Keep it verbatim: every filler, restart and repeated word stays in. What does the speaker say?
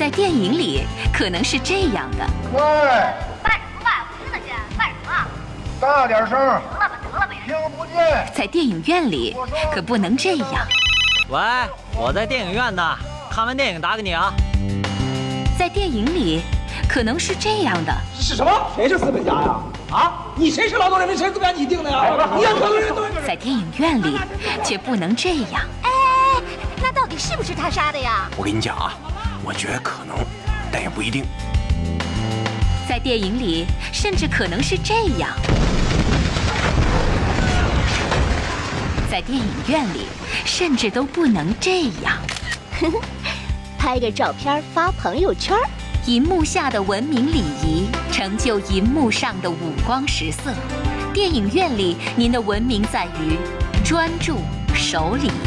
在电影里可能是这样的。 喂， 办什么办？我听得见，办什么啊？ 大点声！ 得了吧，得了吧， 听不见。 在电影院里可不能这样。 喂，我在电影院呢，看完电影打给你啊。 在电影里可能是这样的。 是什么？谁是资本家呀？啊，你谁是劳动人民？谁资本家？你定的呀？你让劳动人民。 在电影院里却不能这样。 哎，那到底是不是他杀的呀？ 我跟你讲啊，我觉得可能，但也不一定。 在电影里甚至可能是这样。在电影院里甚至都不能这样。 拍个照片发朋友圈。 银幕下的文明礼仪成就银幕上的五光十色。电影院里您的文明在于专注、守礼。